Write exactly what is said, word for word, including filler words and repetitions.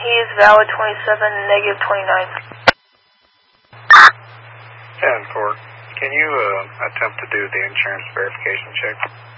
he is valid twenty-seven, negative twenty-nine. ten four, can you uh, attempt to do the insurance verification check?